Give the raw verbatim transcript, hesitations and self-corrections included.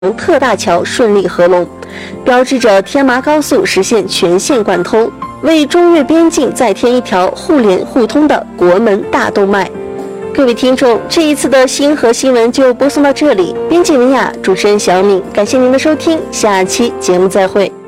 特大桥顺利合龙，标志着天麻高速实现全线贯通，为中越边境再添一条互联互通的国门大动脉。各位听众，这一次的星河新闻就播送到这里，编辑文雅，主持人小敏，感谢您的收听，下期节目再会。